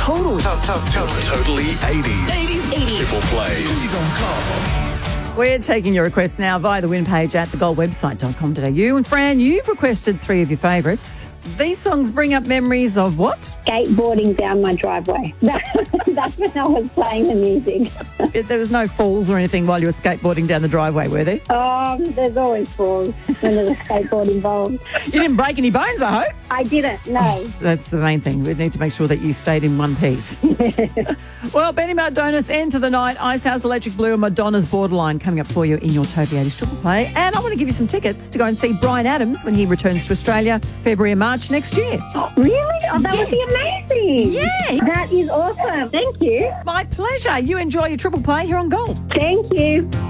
Totally 80s. Triple plays. We're taking your requests now via the win page at thegoldwebsite.com.au. And Fran, you've requested 3 of your favourites. These songs bring up memories of what? Skateboarding down my driveway. That's when I was playing the music. There was no falls or anything while you were skateboarding down the driveway, were there? There's always falls when there's a skateboard involved. You didn't break any bones, I hope? I didn't, no. That's the main thing. We need to make sure that you stayed in one piece. Well, Benny Mardonis, End to the Night, Icehouse Electric Blue and Madonna's Borderline coming up for you in your Toby 80s Triple Play. And I want to give you some tickets to go and see Bryan Adams when he returns to Australia February and March next year. Oh, really? Oh, that would be amazing. Yeah. That is awesome. Thank you. My pleasure. You enjoy your Triple Play here on Gold. Thank you.